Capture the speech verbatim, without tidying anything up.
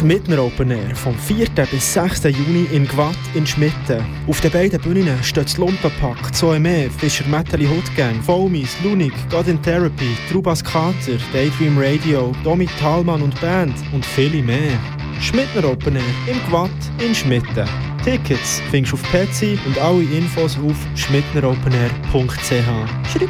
Schmittner Open Air vom vierten bis sechsten Juni in Gwatt in Schmitten. Auf den beiden Bühnen steht das Lumpenpack, Zoe Mehr, Fischer Metalli Hood Gang, Foamies, Lunik, God in Therapy, Trubas Kater, Daydream Radio, Domi Thalmann und Band und viele mehr. Schmittner Open Air im Gwatt in Schmitten. Tickets findest du auf Petsy und alle Infos auf schmittneropenair punkt c h. Schreib